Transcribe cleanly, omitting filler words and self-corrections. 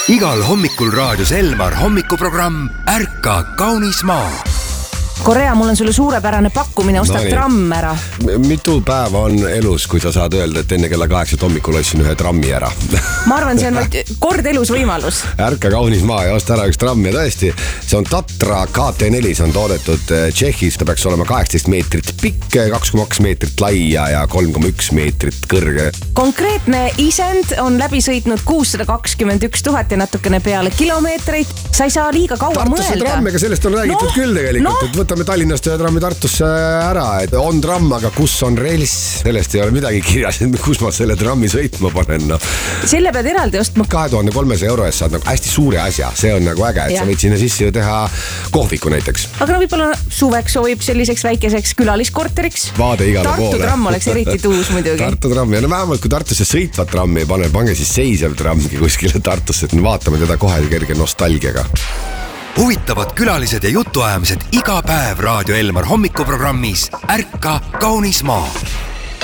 Igal hommikul raadios Elmar hommikuprogramm Ärka kaunis maa. Korea, mul on sulle suurepärane pakkumine, osta tramm ära. Mitu päeva on elus, kui sa saad öelda, et enne kella 8 hommikul ostsin ühe trammi ära? Ma arvan, see on vaid kord elus võimalus. Ärka kaunis maa ja osta ära üks tramm ja tõesti, see on Tatra KT4, see on toodetud Tšehhis, ta peaks olema 18 meetrit pikk, 2,2 meetrit laia ja 3,1 meetrit kõrge. Konkreetne isend on läbi sõitnud 621 000 ja natukene peale kilomeetreid. Sa ei saa liiga kaua mõelda. Tartusse tramm, ega sellest on räägitud küll tegelikult, et võtame Tallinnast ühe trammi Tartusse ära, et on tramm, aga kus on rels? Sellest ei ole midagi kirjas, et kus ma selle trammi sõitma panen. No. Selle pead eraldi ostma. 2300 euro eest saad nagu hästi suure asja, see on nagu äge, et sa võid sinna sisse ju teha kohviku näiteks. Aga no võib-olla suveks sobib selliseks väikeseks külaliskorteriks. Vaade igale poole. Tartu tramm oleks eriti tuus muidugi. Tartu tramm, ja no vähemalt kui Tartusse sõitvat trammi ei pane, pange siis seisev trammgi kuskile Tartusse, et vaatame teda kohe kerge nostalgiaga. Huvitavad külalised ja jutuajamised iga päev Raadio Elmar hommikuprogrammis Ärka kaunis maa.